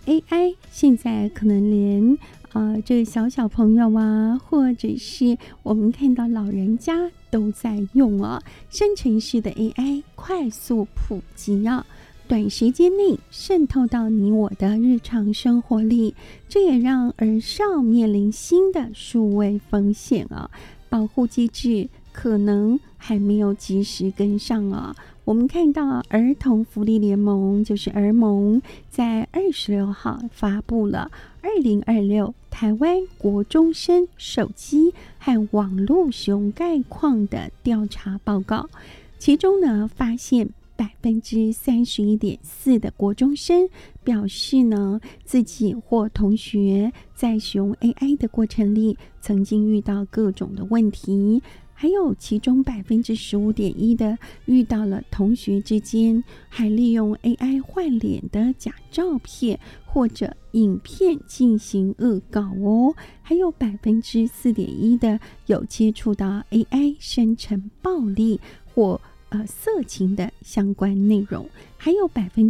AI 现在可能连这个小朋友啊，或者是我们看到老人家都在用生成式的 AI 快速普及短时间内渗透到你我的日常生活里，这也让儿少面临新的数位风险保护机制可能还没有及时跟上我们看到儿童福利联盟，就是儿盟，在26号发布了2026台湾国中生手机和网络使用概况的调查报告，其中呢发现31.4% 的国中生表示呢，自己或同学在使用 AI 的过程里曾经遇到各种的问题，还有其中15.1%的遇到了同学之间还利用 AI 换脸的假照片或者影片进行恶搞还有4.1%的有接触到 AI 生成暴力或色情的相关内容，还有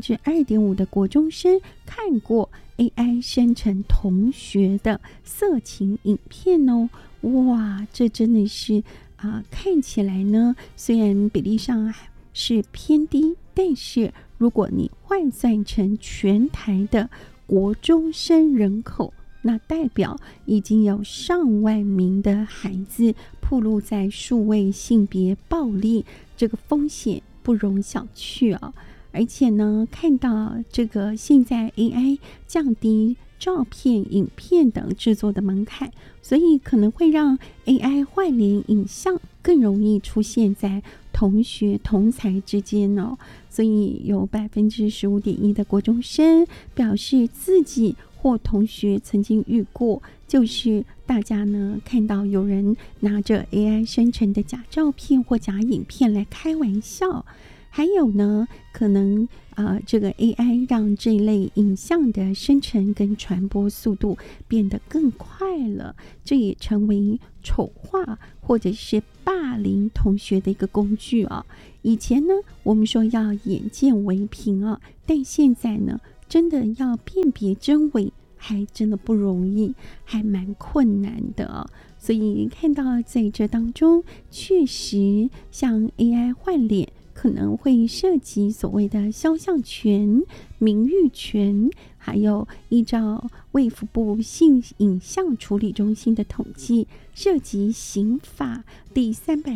2.5%的国中生看过 AI 生成同学的色情影片哇，这真的是看起来呢，虽然比例上是偏低，但是如果你换算成全台的国中生人口，那代表已经有上万名的孩子暴露在数位性别暴力，这个风险不容小觑而且呢，看到这个现在 AI 降低照片、影片等制作的门槛，所以可能会让 AI 换脸影像更容易出现在同学同侪之间所以有15.1%的国中生表示自己或同学曾经遇过，就是大家呢看到有人拿着 AI 生成的假照片或假影片来开玩笑，还有呢可能这个 AI 让这类影像的生成跟传播速度变得更快了，这也成为丑化或者是霸凌同学的一个工具以前呢我们说要眼见为凭但现在呢真的要辨别真伪还真的不容易，还蛮困难的所以看到在这当中确实像 AI 换脸可能会涉及所谓的肖像权、名誉权，还有依照卫福部性影像处理中心的统计，涉及刑法第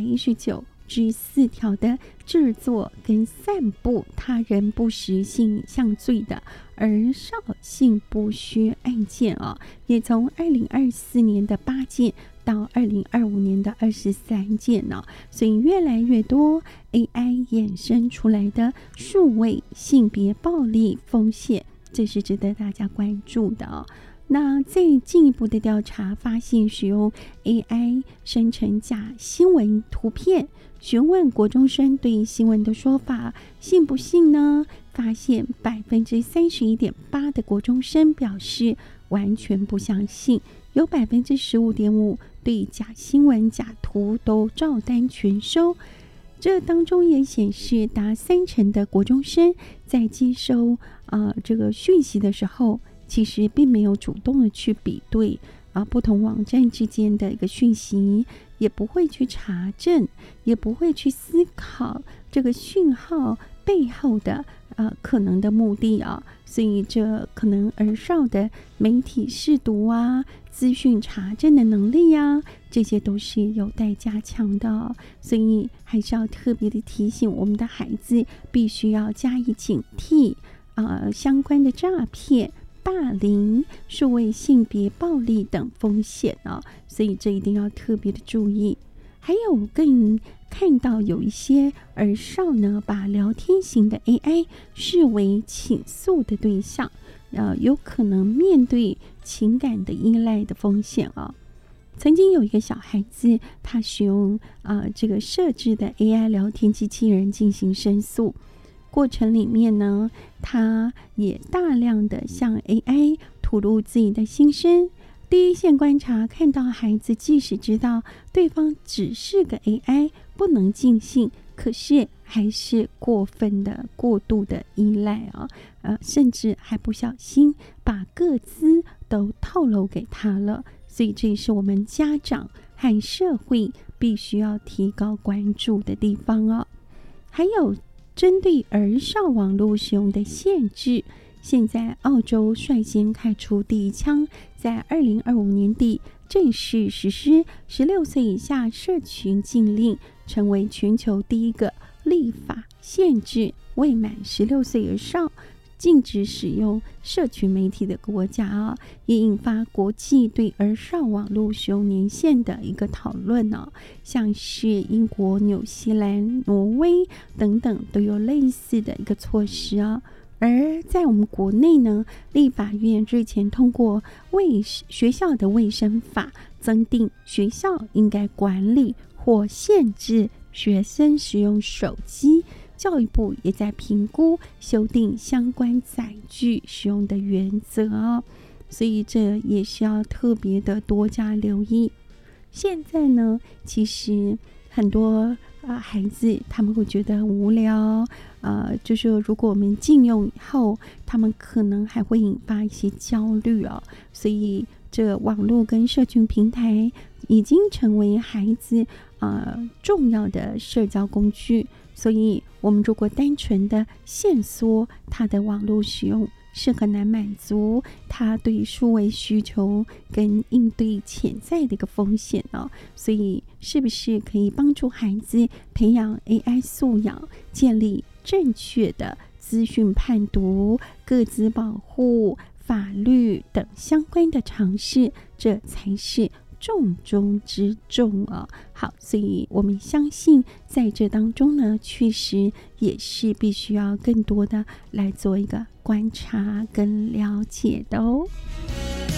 319之4条的制作跟散布他人不实性影像罪的儿少性剥削案件也从2024年的8件到2025年的23件所以越来越多 AI 衍生出来的数位性别暴力风险，这是值得大家关注的那再进一步的调查发现，使用 AI 生成假新闻图片，询问国中生对新闻的说法信不信呢？发现31.8%的国中生表示完全不相信，有15.5%对假新闻、假图都照单全收。这当中也显示，达30%的国中生在接收这个讯息的时候，其实并没有主动的去比对不同网站之间的一个讯息，也不会去查证，也不会去思考这个讯号背后的可能的目的所以这可能儿少的媒体识读资讯查证的能力这些都是有待加强的所以还是要特别的提醒我们的孩子，必须要加以警惕相关的诈骗、霸凌、数位性别暴力等风险所以这一定要特别的注意。还有更看到有一些儿少呢，把聊天型的 AI 视为倾诉的对象，有可能面对情感的依赖的风险曾经有一个小孩子，他使用这个设置的 AI 聊天机器人进行申诉，过程里面呢，他也大量的向 AI 吐露自己的心声。第一线观察看到孩子即使知道对方只是个 AI 不能尽信， 可是还是过分的、过度的依赖甚至还不小心把个资都透露给他了。所以这也是我们家长和社会必须要提高关注的地方还有针对儿少网络使用的限制，现在澳洲率先开出第一枪，在2025年底正式实施16岁以下社群禁令，成为全球第一个立法限制未满16岁儿少禁止使用社群媒体的国家也引发国际对儿少网络使用年限的一个讨论像是英国、纽西兰、挪威等等都有类似的一个措施而在我们国内呢，立法院日前通过学校的卫生法，增订学校应该管理或限制学生使用手机。教育部也在评估修订相关载具使用的原则所以这也是要特别的多加留意。现在呢，其实很多孩子他们会觉得很无聊就是如果我们禁用以后，他们可能还会引发一些焦虑所以这网络跟社群平台已经成为孩子重要的社交工具，所以我们如果单纯的限缩它的网络使用，是很难满足他对数位需求跟应对潜在的一个风险所以是不是可以帮助孩子培养 AI 素养，建立正确的资讯判读、个资保护、法律等相关的常识，这才是重中之重好，所以我们相信在这当中呢，确实也是必须要更多的来做一个观察跟了解的